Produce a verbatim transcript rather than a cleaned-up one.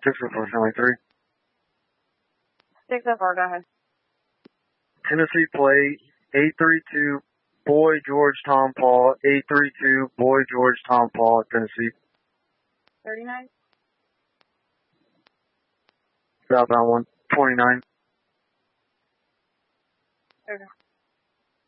six oh four, Family three. six oh four, go ahead. Tennessee plate, eight three two, Boy George Tom Paul, eight three two, Boy George Tom Paul, Tennessee. thirty-nine? Southbound one twenty-nine. Okay.